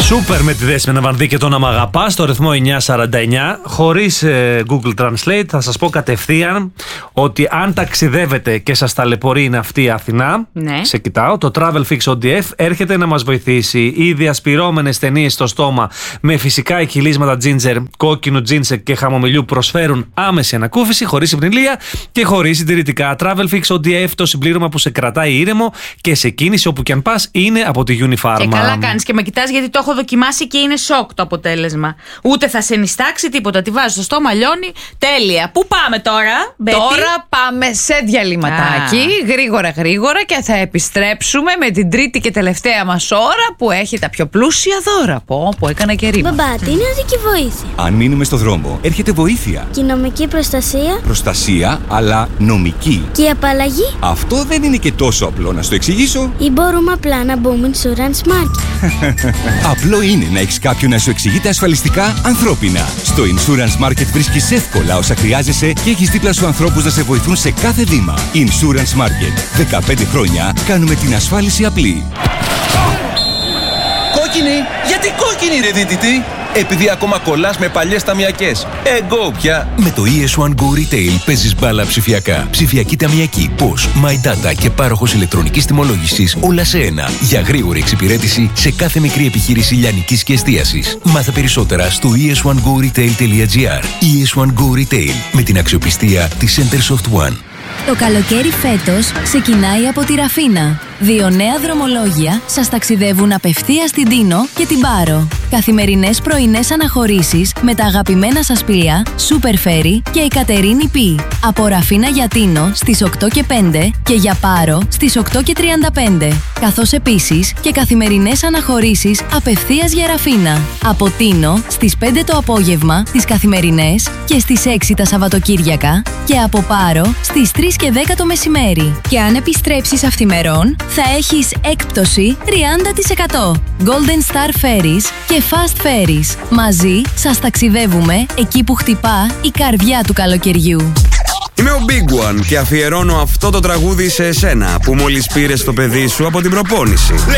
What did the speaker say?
Σούπερ με τη Δέσποινα Βανδύ και τον Αμαγαπά στο ρυθμό 949. Χωρίς Google Translate, θα σας πω κατευθείαν ότι αν ταξιδεύετε και σας ταλαιπωρεί είναι αυτή η Αθηνά, ναι, σε κοιτάω, το Travel Fix ODF έρχεται να μας βοηθήσει. Ήδη ασπυρώμενες ταινίες στο στόμα με φυσικά εκχυλίσματα ginger, κόκκινου ginseng και χαμομηλιού προσφέρουν άμεση ανακούφιση, χωρίς υπνηλία και χωρίς συντηρητικά. Travel Fix ODF, το συμπλήρωμα που σε κρατάει ήρεμο και σε κίνηση όπου και αν πας, είναι από τη Unifarma. Και καλά κάνεις και με κοιτάς, γιατί το έχω δοκιμάσει και είναι σοκ το αποτέλεσμα. Ούτε θα σε νηστάξει τίποτα. Τη βάζεις στο στόμα, λιώνει. Τέλεια. Πού πάμε τώρα, Μπέτη? Τώρα πάμε σε διαλυματάκι. Γρήγορα και θα επιστρέψουμε με την τρίτη και τελευταία μας ώρα που έχει τα πιο πλούσια δώρα. Που έκανα και ρήμα. Μπαμπά, τι είναι οδική βοήθεια? Αν μείνουμε στο δρόμο, έρχεται βοήθεια. Και η νομική προστασία? Προστασία, αλλά νομική. Και η απαλλαγή? Αυτό δεν είναι και τόσο απλό, να στο εξηγήσω. Ή μπορούμε απλά να μπούμε Insurance Market? Απλό είναι να έχεις κάποιον να σου εξηγεί τα ασφαλιστικά ανθρώπινα. Στο Insurance Market βρίσκεις εύκολα όσα χρειάζεσαι και έχεις δίπλα σου ανθρώπους να σε βοηθούν σε κάθε βήμα. Insurance Market. 15 χρόνια κάνουμε την ασφάλιση απλή. Κόκκινη! Γιατί κόκκινη, ρε δίτητη? Επειδή ακόμα κολλάς με παλιές ταμιακές. Go πια! Με το ES1 Go Retail παίζεις μπάλα ψηφιακά. Ψηφιακή ταμιακή, POS, My Data και πάροχος ηλεκτρονικής τιμολόγησης, όλα σε ένα. Για γρήγορη εξυπηρέτηση σε κάθε μικρή επιχείρηση λιανικής και εστίασης. Μάθε περισσότερα στο es1goretail.gr. ES1 Go Retail, με την αξιοπιστία της Centersoft One. Το καλοκαίρι φέτος ξεκινάει από τη Ραφίνα. 2 νέα δρομολόγια σας ταξιδεύουν απευθείας στην Τίνο και την Πάρο. Καθημερινές πρωινές αναχωρήσεις με τα αγαπημένα σας πλοία Super Ferry και η Κατερίνη Πι. Από Ραφίνα για Τίνο στις 8 και 5 και για Πάρο στις 8 και 35. Καθώς επίσης και καθημερινές αναχωρήσεις απευθείας για Ραφίνα. Από Τίνο στις 5 το απόγευμα τις καθημερινές και στις 6 τα Σαββατοκύριακα και από Πάρο στις 3 και 10 το μεσημέρι. Και αν επιστρέψεις αυθημερών, θα έχεις έκπτωση 30%. Golden Star Ferries και Fast Ferries. Μαζί σας ταξιδεύουμε εκεί που χτυπά η καρδιά του καλοκαιριού. Είμαι ο Big One και αφιερώνω αυτό το τραγούδι σε εσένα που μόλις πήρες το παιδί σου από την προπόνηση.